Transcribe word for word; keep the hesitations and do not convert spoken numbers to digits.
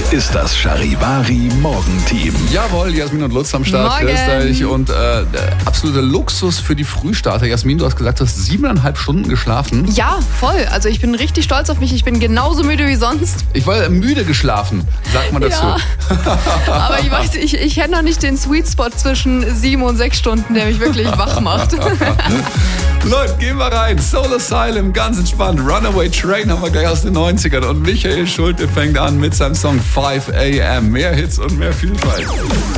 ist das Charivari Morgenteam. Jawohl, Jasmin und Lutz am Start. Morgen. Grüß euch. Und äh, absoluter Luxus für die Frühstarter. Jasmin, du hast gesagt, du hast siebeneinhalb Stunden geschlafen. Ja, voll. Also ich bin richtig stolz auf mich. Ich bin genauso müde wie sonst. Ich war müde geschlafen, sagt man dazu. Ja. Aber ich weiß, ich, ich hätte noch nicht den Sweet Spot zwischen sieben und sechs Stunden, der mich wirklich wach macht. Leute, gehen wir rein. Soul Asylum, ganz entspannt. Runaway Train haben wir gleich aus den neunzigern. Und Michael Schulte fängt an mit seinem Song five a m. Mehr Hits und mehr Vielfalt.